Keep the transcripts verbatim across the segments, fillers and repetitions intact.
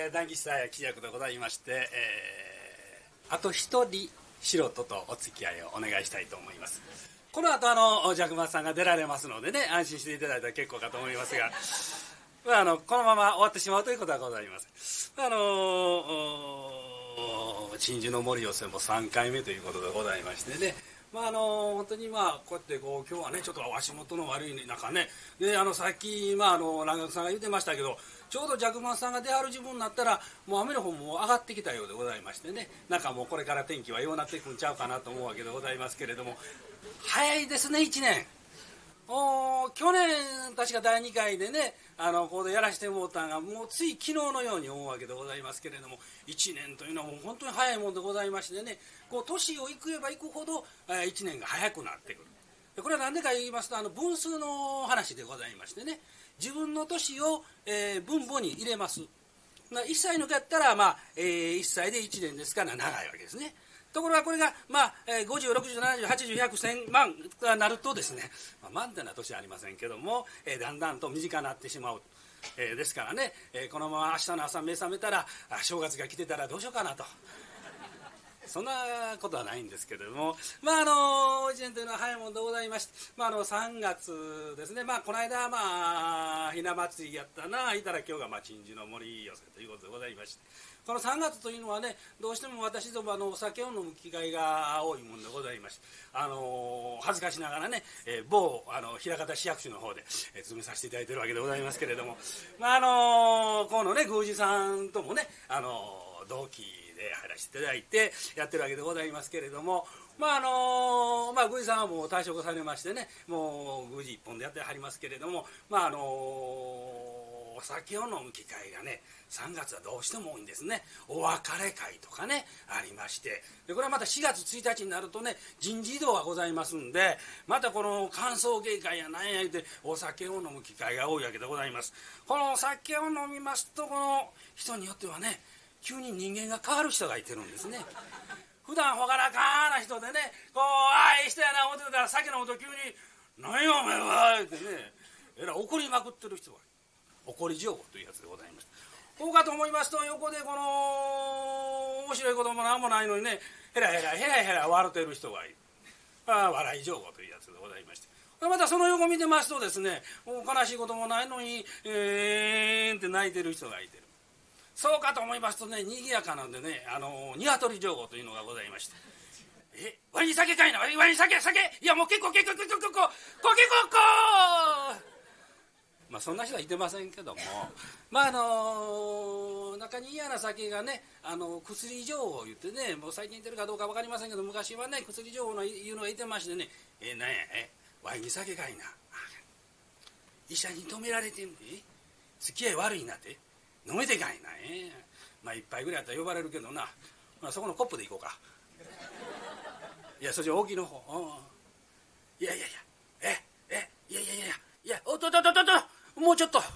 ー、談義士記役でございまして、えー、あと一人素人とお付き合いをお願いしたいと思います。この後あのジャクマさんが出られますのでね、安心していただいたら結構かと思いますがまあ、あのこのまま終わってしまうということはございません。あの鎮守の森寄せもさんかいめということでございましてね、まああの本当にまあこうやってこう今日はねちょっと足元の悪い中ねで、あのさっきまああの蘭学さんが言ってましたけど、ちょうどジャクマさんが出はる自分になったらもう雨の方も上がってきたようでございましてね、なんかもうこれから天気はようなっていくんちゃうかなと思うわけでございますけれども、早いですねいちねん。お去年確かだいにかいでねあのここでやらせてもうたんがもうつい昨日のように思うわけでございますけれども、いちねんというのはもう本当に早いもんでございましてね、こう年をいくえばいくほどいちねんが早くなってくる。でこれは何でか言いますとあの分数の話でございましてね、自分の年を、えー、分母に入れます。いっさいの子やったら、まあえー、いっさいでいちねんですから長いわけですね。ところがこれが、まあ、ごじゅう、ろくじゅう、ななじゅう、はちじゅう、ひゃく、せんまんがなるとですね、まあ、万ってのは年ありませんけども、えー、だんだんと短くなってしまう、えー、ですからね、えー、このまま明日の朝目覚めたら正月が来てたらどうしようかなとそんなことはないんですけれども、まああのいちねんというのは早いもんでございまして、まあ、あのさんがつですね、まあこの間まあひな祭りやったな、いたら今日がまあ鎮守の森寄せということでございまして、このさんがつというのはねどうしても私どもあのお酒を飲む機会が多いもんでございまして、あの恥ずかしながらね、えー、某あの枚方市役所の方で、えー、詰めさせていただいているわけでございますけれども、まああのこのね宮司さんともねあの同期で入らせていただいてやってるわけでございますけれども、まああのまあ宮司さんはもう退職されましてね、もう宮司一本でやってはりますけれども、まああのお酒を飲む機会がねさんがつはどうしても多いんですね。お別れ会とかねありまして、でこれはまたしがつついたちになるとね人事異動がございますんで、またこの歓送迎会やなんや言うてお酒を飲む機会が多いわけでございます。このお酒を飲みますとこの人によってはね急に人間が変わる人がいてるんですね。普段ほがらかな人でねこうああいい人やな思ってたら酒飲むと急に「何やお前は」ってねえらい怒りまくってる人がいる。怒り上戸というやつでございます。こうかと思いますと横でこの面白いことも何もないのにねヘラヘラヘラヘラ笑ってる人がいる。ああ笑い上戸というやつでございまして、またその横見てますとですね悲しいこともないのにえーんって泣いてる人がいてる。そうかと思いますとね賑やかなんでねあの鶏上戸というのがございまして、えワイン酒かいなワイン酒酒いやもう結構結構結構結構結構まあそんな人はいてませんけども、まああの中に嫌な酒がねあの薬情報を言ってね、もう最近言ってるかどうか分かりませんけど昔はね薬情報の言うのがいてましてね、えなんやえワイン酒かいな医者に止められてんで付き合い悪いなって飲めてかいなえまあ一杯ぐらいやったら呼ばれるけどな、まあ、そこのコップで行こうかいやそっち大きいの方いやいやいやええいやいやいやいやおっとっとっとっともうちょっとわ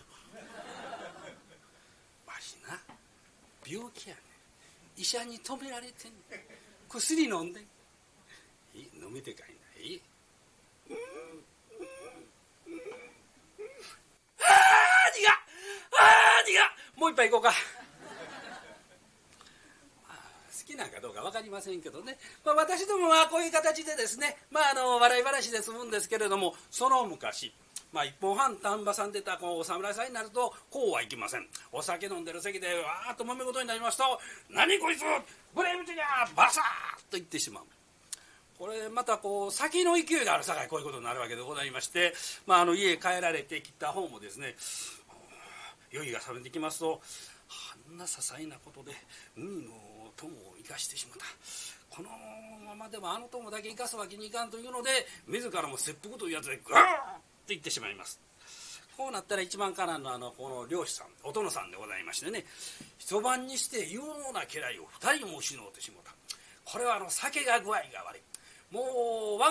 しな病気やねん医者に止められてんねん薬飲んでんいい飲めてかいないいうんうんああ苦っああ苦っもう一杯行こうか好きなんかどうか分かりませんけどね、まあ、私どもはこういう形でですね、まあ、あの笑い話で済むんですけれども、その昔まあ、一本半丹波さん出たこうお侍さんになるとこうはいきません。お酒飲んでる席でわーっと揉め事になりますと「何こいつブレームチやバサー!」と言ってしまう。これまたこう先の勢いがあるさかいこういうことになるわけでございまして、まあ、あの家へ帰られてきた方もですね酔いが覚めてきますとあんな些細なことで海の友を生かしてしまった。このままではあの友だけ生かすわけにいかんというので自らも切腹というやつでグーッと言ってしまいます。こうなったら一番からのあのこの漁師さんお殿さんでございましてね、一晩にして有能な家来を二人も失うてしまった。これはあの酒が具合が悪い。もう我が